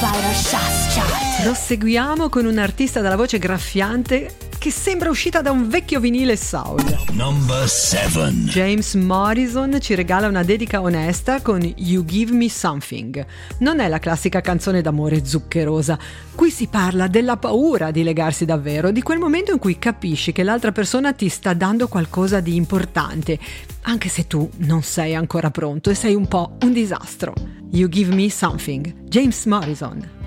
Fighter Shots Chart. Proseguiamo con un artista dalla voce graffiante che sembra uscita da un vecchio vinile soul. Number 7. James Morrison ci regala una dedica onesta con You Give Me Something. Non è la classica canzone d'amore zuccherosa. Qui si parla della paura di legarsi davvero, di quel momento in cui capisci che l'altra persona ti sta dando qualcosa di importante, anche se tu non sei ancora pronto e sei un po' un disastro. You Give Me Something, James Morrison.